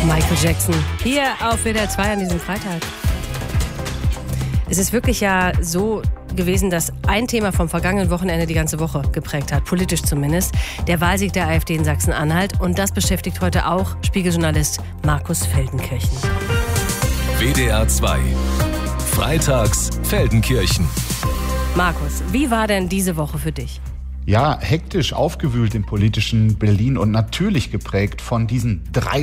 Michael Jackson hier auf WDR 2 an diesem Freitag. Es ist wirklich ja so gewesen, dass ein Thema vom vergangenen Wochenende die ganze Woche geprägt hat, politisch zumindest, der Wahlsieg der AfD in Sachsen-Anhalt. Und das beschäftigt heute auch Spiegeljournalist Markus Feldenkirchen. WDR 2, freitags Feldenkirchen. Markus, wie war denn diese Woche für dich? Ja, hektisch aufgewühlt im politischen Berlin und natürlich geprägt von diesen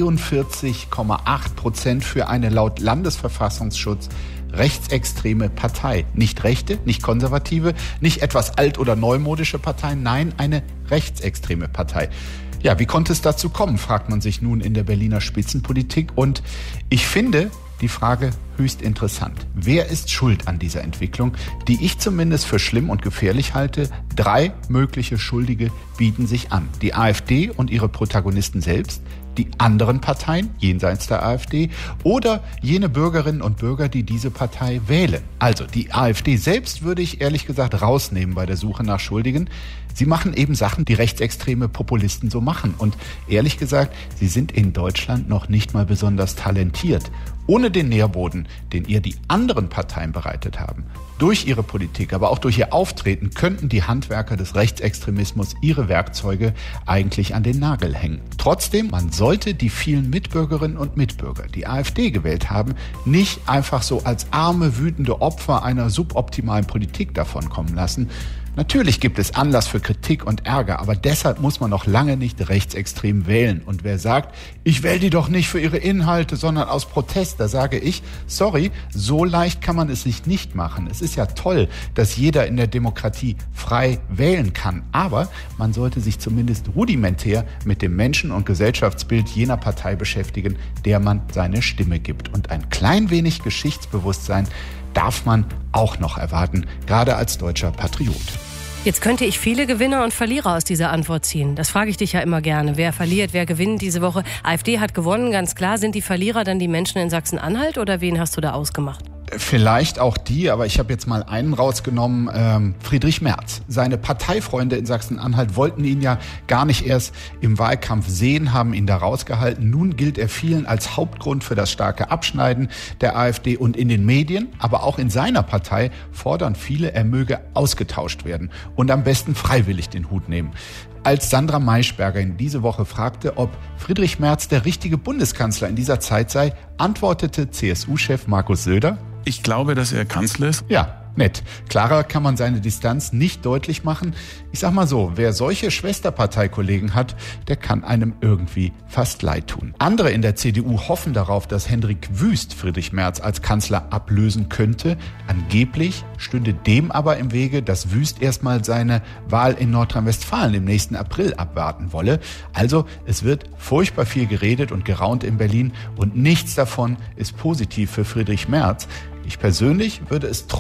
43,8% für eine laut Landesverfassungsschutz rechtsextreme Partei. Nicht rechte, nicht konservative, nicht etwas alt- oder neumodische Partei, nein, eine rechtsextreme Partei. Ja, wie konnte es dazu kommen, fragt man sich nun in der Berliner Spitzenpolitik. Und ich finde die Frage höchst interessant. Wer ist schuld an dieser Entwicklung, die ich zumindest für schlimm und gefährlich halte? 3 mögliche Schuldige bieten sich an. Die AfD und ihre Protagonisten selbst, die anderen Parteien jenseits der AfD oder jene Bürgerinnen und Bürger, die diese Partei wählen. Also die AfD selbst würde ich ehrlich gesagt rausnehmen bei der Suche nach Schuldigen. Sie machen eben Sachen, die rechtsextreme Populisten so machen. Und ehrlich gesagt, sie sind in Deutschland noch nicht mal besonders talentiert. Ohne den Nährboden, den ihr die anderen Parteien bereitet haben, durch ihre Politik, aber auch durch ihr Auftreten, könnten die Handwerker des Rechtsextremismus ihre Werkzeuge eigentlich an den Nagel hängen. Trotzdem, man sollte die vielen Mitbürgerinnen und Mitbürger, die AfD gewählt haben, nicht einfach so als arme, wütende Opfer einer suboptimalen Politik davonkommen lassen. Natürlich gibt es Anlass für Kritik und Ärger, aber deshalb muss man noch lange nicht rechtsextrem wählen. Und wer sagt, ich wähle die doch nicht für ihre Inhalte, sondern aus Protest, da sage ich, sorry, so leicht kann man es sich nicht machen. Es ist ja toll, dass jeder in der Demokratie frei wählen kann, aber man sollte sich zumindest rudimentär mit dem Menschen- und Gesellschaftsbild jener Partei beschäftigen, der man seine Stimme gibt. Und ein klein wenig Geschichtsbewusstsein darf man auch noch erwarten, gerade als deutscher Patriot. Jetzt könnte ich viele Gewinner und Verlierer aus dieser Antwort ziehen. Das frage ich dich ja immer gerne. Wer verliert, wer gewinnt diese Woche? AfD hat gewonnen, ganz klar. Sind die Verlierer dann die Menschen in Sachsen-Anhalt oder wen hast du da ausgemacht? Vielleicht auch die, aber ich habe jetzt mal einen rausgenommen, Friedrich Merz. Seine Parteifreunde in Sachsen-Anhalt wollten ihn ja gar nicht erst im Wahlkampf sehen, haben ihn da rausgehalten. Nun gilt er vielen als Hauptgrund für das starke Abschneiden der AfD und in den Medien, aber auch in seiner Partei fordern viele, er möge ausgetauscht werden und am besten freiwillig den Hut nehmen. Als Sandra Maischberger in diese Woche fragte, ob Friedrich Merz der richtige Bundeskanzler in dieser Zeit sei, antwortete CSU-Chef Markus Söder: Ich glaube, dass er Kanzler ist. Ja, nett. Klarer kann man seine Distanz nicht deutlich machen. Ich sag mal so, wer solche Schwesterparteikollegen hat, der kann einem irgendwie fast leid tun. Andere in der CDU hoffen darauf, dass Hendrik Wüst Friedrich Merz als Kanzler ablösen könnte. Angeblich stünde dem aber im Wege, dass Wüst erstmal seine Wahl in Nordrhein-Westfalen im nächsten April abwarten wolle. Also es wird furchtbar viel geredet und geraunt in Berlin und nichts davon ist positiv für Friedrich Merz. Ich persönlich würde es